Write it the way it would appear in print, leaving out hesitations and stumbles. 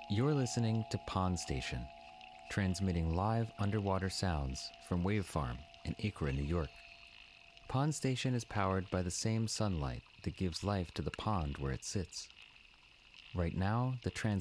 You're listening to Pond Station, transmitting live underwater sounds from Wave Farm in Acra, New York. Pond Station is powered by the same sunlight that gives life to the pond where it sits. Right now, the